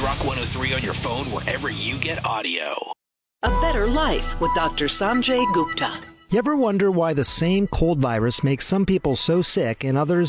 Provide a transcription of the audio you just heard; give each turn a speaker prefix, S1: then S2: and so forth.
S1: Rock 103 on your phone wherever you get audio.
S2: A Better Life with Dr. Sanjay Gupta.
S3: You ever wonder why the same cold virus makes some people so sick and others